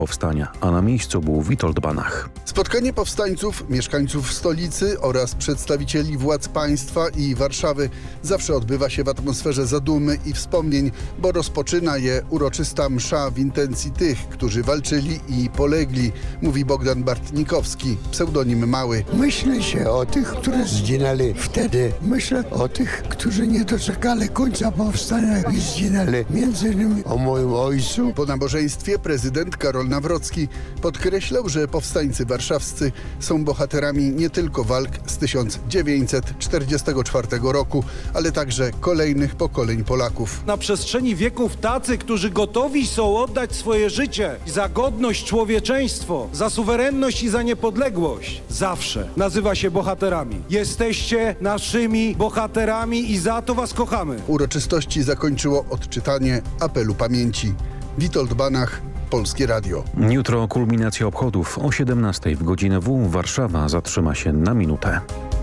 powstania, a na miejscu był Witold Banach. Spotkanie powstańców, mieszkańców stolicy oraz przedstawicieli władz państwa i Warszawy zawsze odbywa się w atmosferze zadumy i wspomnień, bo rozpoczyna je uroczysta msza w intencji tych, którzy walczyli i polegli, mówi Bogdan Bartnikowski, pseudonim Mały. Myśli się o tych, którzy zginęli wtedy. Myślę o tych, którzy nie doczekali końca powstania i zginęli. Między innymi o moim ojcu. Po nabożeństwie prezydent Karol Nawrocki podkreślał, że powstańcy warszawscy są bohaterami nie tylko walk z 1944 roku, ale także kolejnych pokoleń Polaków. Na przestrzeni wieków tacy, którzy gotowi są oddać swoje życie za godność, człowieczeństwo, za suwerenność i za niepodległość, zawsze nazywa się bohaterami. Jesteście naszymi bohaterami i za to was kochamy. Uroczystości zakończyło odczytanie apelu pamięci. Witold Banach, Polskie Radio. Jutro kulminacja obchodów o 17:00 w godzinę W. Warszawa zatrzyma się na minutę.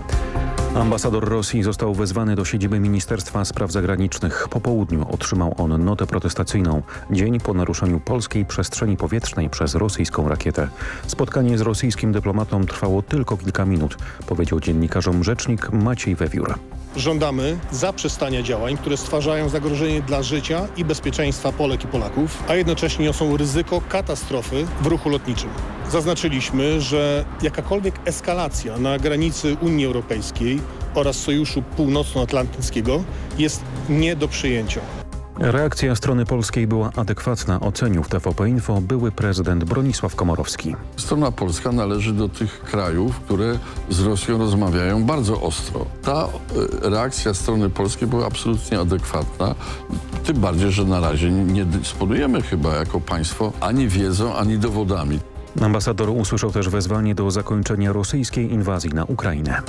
Ambasador Rosji został wezwany do siedziby Ministerstwa Spraw Zagranicznych. Po południu otrzymał on notę protestacyjną. Dzień po naruszeniu polskiej przestrzeni powietrznej przez rosyjską rakietę. Spotkanie z rosyjskim dyplomatą trwało tylko kilka minut, powiedział dziennikarzom rzecznik Maciej Wewiór. Żądamy zaprzestania działań, które stwarzają zagrożenie dla życia i bezpieczeństwa Polek i Polaków, a jednocześnie niosą ryzyko katastrofy w ruchu lotniczym. Zaznaczyliśmy, że jakakolwiek eskalacja na granicy Unii Europejskiej oraz Sojuszu Północnoatlantyckiego jest nie do przyjęcia. Reakcja strony polskiej była adekwatna, ocenił w TVP Info były prezydent Bronisław Komorowski. Strona polska należy do tych krajów, które z Rosją rozmawiają bardzo ostro. Ta reakcja strony polskiej była absolutnie adekwatna, tym bardziej, że na razie nie dysponujemy chyba jako państwo ani wiedzą, ani dowodami. Ambasador usłyszał też wezwanie do zakończenia rosyjskiej inwazji na Ukrainę.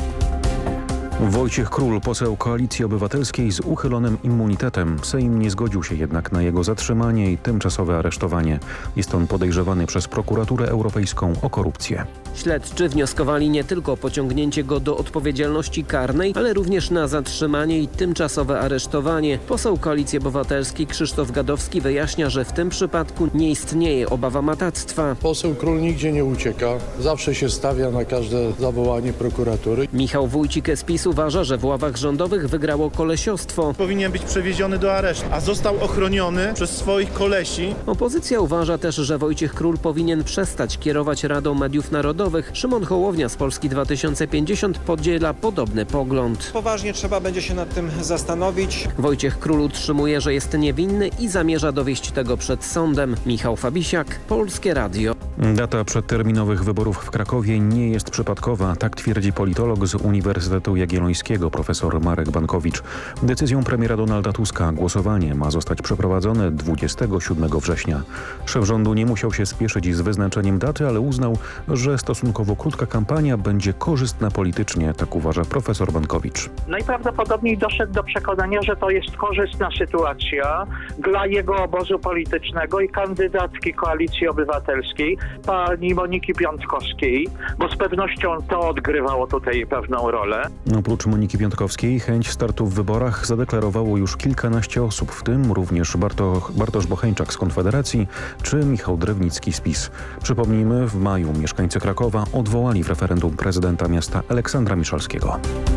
Wojciech Król, poseł Koalicji Obywatelskiej z uchylonym immunitetem. Sejm nie zgodził się jednak na jego zatrzymanie i tymczasowe aresztowanie. Jest on podejrzewany przez Prokuraturę Europejską o korupcję. Śledczy wnioskowali nie tylko o pociągnięcie go do odpowiedzialności karnej, ale również na zatrzymanie i tymczasowe aresztowanie. Poseł Koalicji Obywatelskiej Krzysztof Gadowski wyjaśnia, że w tym przypadku nie istnieje obawa matactwa. Poseł Król nigdzie nie ucieka, zawsze się stawia na każde zawołanie prokuratury. Michał Wójcik z PiS uważa, że w ławach rządowych wygrało kolesiostwo. Powinien być przewieziony do aresztu, a został ochroniony przez swoich kolesi. Opozycja uważa też, że Wojciech Król powinien przestać kierować Radą Mediów Narodowych. Szymon Hołownia z Polski 2050 podziela podobny pogląd. Poważnie trzeba będzie się nad tym zastanowić. Wojciech Król utrzymuje, że jest niewinny i zamierza dowieść tego przed sądem. Michał Fabisiak, Polskie Radio. Data przedterminowych wyborów w Krakowie nie jest przypadkowa, tak twierdzi politolog z Uniwersytetu Jagiellońskiego profesor Marek Bankowicz. Decyzją premiera Donalda Tuska głosowanie ma zostać przeprowadzone 27 września. Szef rządu nie musiał się spieszyć z wyznaczeniem daty, ale uznał, że stosunkowo krótka kampania będzie korzystna politycznie, tak uważa profesor Bankowicz. Najprawdopodobniej doszedł do przekonania, że to jest korzystna sytuacja dla jego obozu politycznego i kandydatki Koalicji Obywatelskiej, pani Moniki Piątkowskiej, bo z pewnością to odgrywało tutaj pewną rolę. Oprócz Moniki Piątkowskiej chęć startu w wyborach zadeklarowało już kilkanaście osób, w tym również Bartosz Bocheńczak z Konfederacji czy Michał Drewnicki z PiS. Przypomnijmy, w maju mieszkańcy Krakowa odwołali w referendum prezydenta miasta Aleksandra Miszalskiego.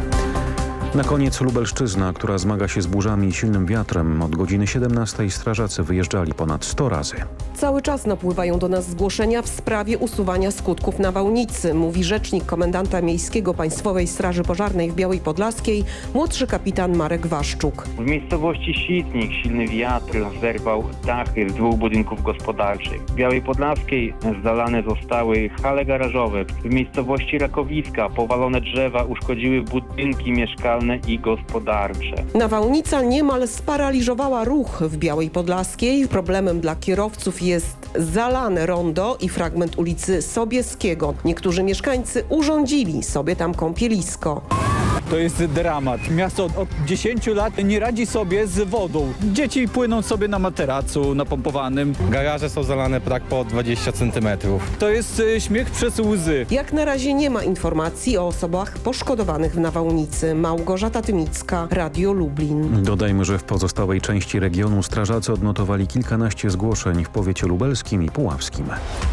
Na koniec Lubelszczyzna, która zmaga się z burzami i silnym wiatrem. Od godziny 17 strażacy wyjeżdżali ponad 100 razy. Cały czas napływają do nas zgłoszenia w sprawie usuwania skutków nawałnicy, mówi rzecznik komendanta miejskiego Państwowej Straży Pożarnej w Białej Podlaskiej, młodszy kapitan Marek Waszczuk. W miejscowości Sitnik silny wiatr zerwał dachy z 2 budynków gospodarczych. W Białej Podlaskiej zalane zostały hale garażowe. W miejscowości Rakowiska powalone drzewa uszkodziły budynki mieszkalne i gospodarcze. Nawałnica niemal sparaliżowała ruch w Białej Podlaskiej. Problemem dla kierowców jest zalane rondo i fragment ulicy Sobieskiego. Niektórzy mieszkańcy urządzili sobie tam kąpielisko. To jest dramat. Miasto od 10 lat nie radzi sobie z wodą. Dzieci płyną sobie na materacu napompowanym. Garaże są zalane tak po 20 cm. To jest śmiech przez łzy. Jak na razie nie ma informacji o osobach poszkodowanych w nawałnicy. Małgorzata Tymicka, Radio Lublin. Dodajmy, że w pozostałej części regionu strażacy odnotowali kilkanaście zgłoszeń w powiecie lubelskim i puławskim.